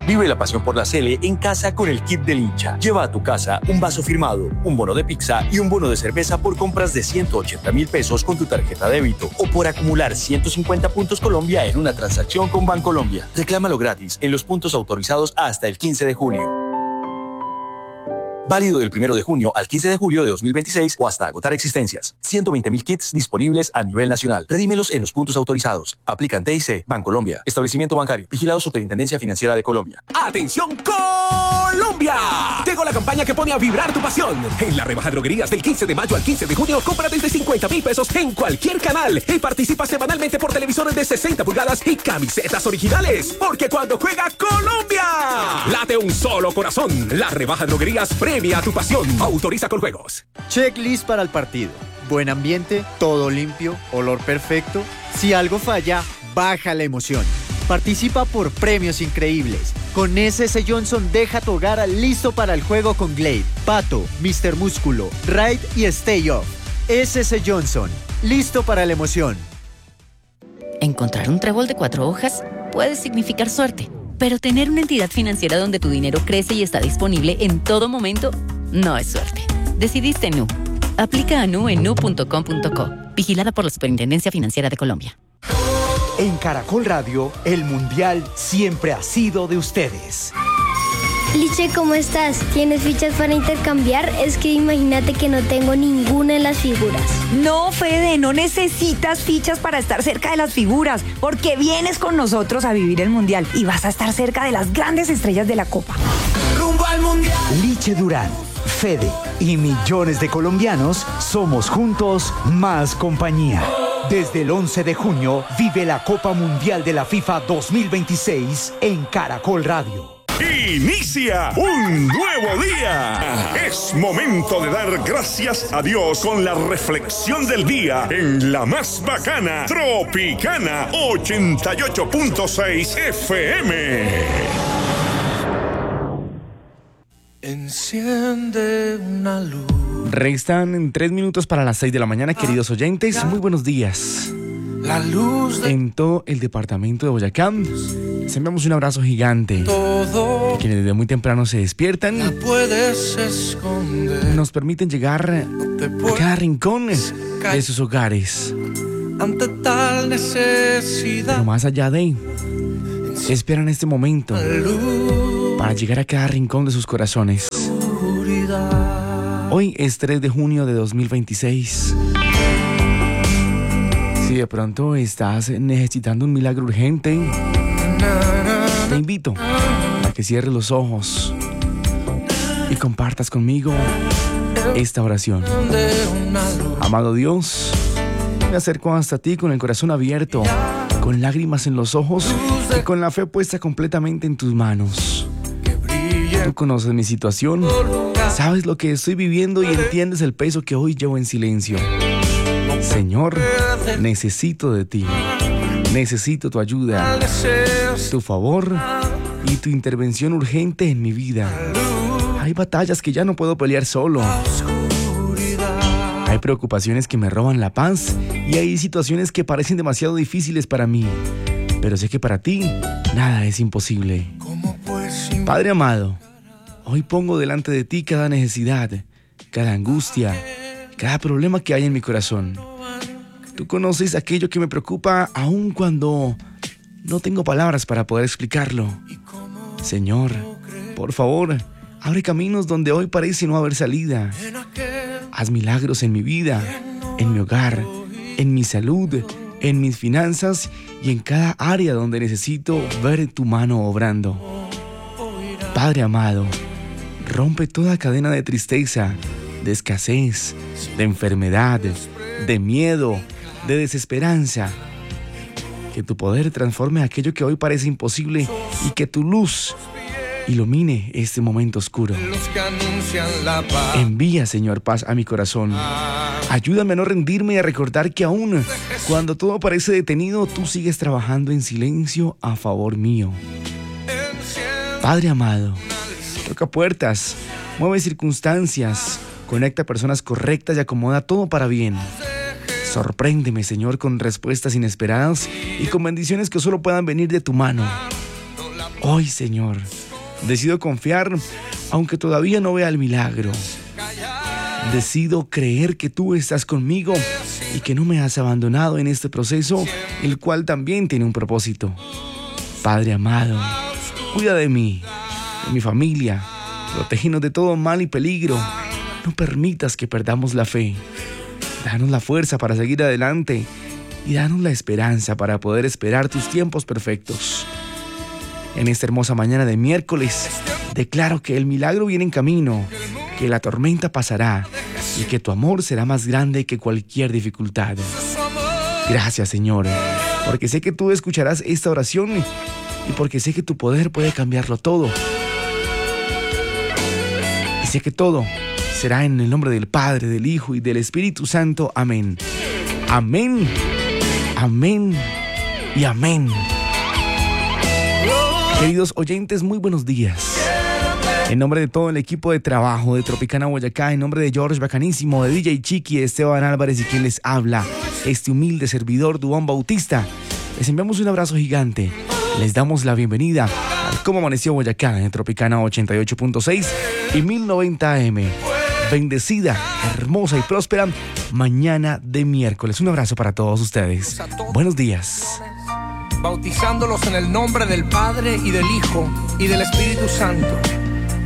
Vive la pasión por la Sele en casa con el kit del hincha. Lleva a tu casa un vaso firmado, un bono de pizza y un bono de cerveza por compras de 180,000 pesos con tu tarjeta débito o por acumular 150 puntos Colombia en una transacción con Bancolombia. Reclámalo gratis en los puntos autorizados hasta el 15 de junio. Válido del 1 de junio al 15 de julio de 2026 o hasta agotar existencias. 120,000 kits disponibles a nivel nacional. Redímelos en los puntos autorizados. Aplican TIC, Bancolombia. Establecimiento bancario. Vigilado Superintendencia Financiera de Colombia. ¡Atención Colombia! Llegó la campaña que pone a vibrar tu pasión. En la rebaja droguerías del 15 de mayo al 15 de junio, compra desde 50,000 pesos en cualquier canal y participa semanalmente por televisores de 60 pulgadas y camisetas originales. Porque cuando juega Colombia, late un solo corazón. La rebaja droguerías premia tu pasión. Autoriza con juegos. Checklist para el partido. Buen ambiente, todo limpio, olor perfecto. Si algo falla, baja la emoción. Participa por premios increíbles. Con SS Johnson deja tu hogar listo para el juego con Glade, Pato, Mr. Músculo, Raid y Stay Off. SS Johnson, listo para la emoción. Encontrar un trébol de 4 hojas puede significar suerte, pero tener una entidad financiera donde tu dinero crece y está disponible en todo momento no es suerte. Decidiste Nu. Aplica a Nu en nu.com.co. Vigilada por la Superintendencia Financiera de Colombia. En Caracol Radio, el Mundial siempre ha sido de ustedes. Liche, ¿cómo estás? ¿Tienes fichas para intercambiar? Es que imagínate que no tengo ninguna en las figuras. No, Fede, no necesitas fichas para estar cerca de las figuras, porque vienes con nosotros a vivir el Mundial y vas a estar cerca de las grandes estrellas de la Copa. ¡Rumbo al Mundial! Liche Durán, Fede y millones de colombianos somos juntos más compañía. Desde el 11 de junio, vive la Copa Mundial de la FIFA 2026 en Caracol Radio. Inicia un nuevo día. Es momento de dar gracias a Dios con la reflexión del día en la más bacana Tropicana 88.6 FM. Enciende una luz. Restan 3 minutos para las 6 de la mañana, queridos oyentes. Muy buenos días. La luz en todo el departamento de Boyacá. Les enviamos un abrazo gigante. A quienes desde muy temprano se despiertan. Nos permiten llegar a cada rincón de sus hogares. Ante tal necesidad. Pero más allá de, esperan este momento para llegar a cada rincón de sus corazones. Hoy es 3 de junio de 2026. Si de pronto estás necesitando un milagro urgente, te invito a que cierres los ojos y compartas conmigo esta oración. Amado Dios, me acerco hasta ti con el corazón abierto, con lágrimas en los ojos y con la fe puesta completamente en tus manos. Tú conoces mi situación, sabes lo que estoy viviendo y entiendes el peso que hoy llevo en silencio. Señor, necesito de ti, necesito tu ayuda, tu favor y tu intervención urgente en mi vida. Hay batallas que ya no puedo pelear solo. Hay preocupaciones que me roban la paz y hay situaciones que parecen demasiado difíciles para mí. Pero sé que para ti nada es imposible. Padre amado, hoy pongo delante de ti cada necesidad, cada angustia, cada problema que hay en mi corazón. Tú conoces aquello que me preocupa aun cuando no tengo palabras para poder explicarlo. Señor, por favor, abre caminos donde hoy parece no haber salida. Haz milagros en mi vida, en mi hogar, en mi salud, en mis finanzas y en cada área donde necesito ver tu mano obrando. Padre amado, rompe toda cadena de tristeza, de escasez, de enfermedad, de miedo, de desesperanza. Que tu poder transforme aquello que hoy parece imposible y que tu luz ilumine este momento oscuro. Envía, Señor, paz a mi corazón. Ayúdame a no rendirme y a recordar que aún cuando todo parece detenido, tú sigues trabajando en silencio a favor mío. Padre amado, toca puertas, mueve circunstancias, conecta personas correctas y acomoda todo para bien. Sorpréndeme, Señor, con respuestas inesperadas y con bendiciones que solo puedan venir de tu mano. Hoy, Señor, Decido confiar aunque todavía no vea el milagro. Decido creer que tú estás conmigo y que no me has abandonado en este proceso, el cual también tiene un propósito. Padre amado, cuida de mí, de mi familia, protégenos de todo mal y peligro. No permitas que perdamos la fe. Danos la fuerza para seguir adelante y danos la esperanza para poder esperar tus tiempos perfectos. En esta hermosa mañana de miércoles, declaro que el milagro viene en camino, que la tormenta pasará y que tu amor será más grande que cualquier dificultad. Gracias, Señor, porque sé que tú escucharás esta oración y porque sé que tu poder puede cambiarlo todo. Y sé que todo será en el nombre del Padre, del Hijo y del Espíritu Santo. Amén. Amén. Amén y amén. Queridos oyentes, muy buenos días. En nombre de todo el equipo de trabajo de Tropicana Boyacá, en nombre de George Bacanísimo, de DJ Chiqui, de Esteban Álvarez y quien les habla, este humilde servidor Duván Bautista, les enviamos un abrazo gigante. Les damos la bienvenida a Cómo Amaneció Boyacá en Tropicana 88.6 y 1090 AM. Bendecida, hermosa y próspera mañana de miércoles. Un abrazo para todos ustedes. Buenos días. Bautizándolos en el nombre del Padre y del Hijo y del Espíritu Santo.